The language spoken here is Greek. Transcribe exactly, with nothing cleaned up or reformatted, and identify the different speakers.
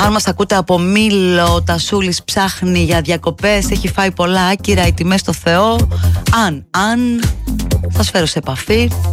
Speaker 1: Αν μας ακούτε από Μήλο, ο Τασούλης ψάχνει για διακοπές, έχει φάει πολλά άκυρα, οι τιμές στο Θεό. Αν, αν, θα σφέρω σε επαφή.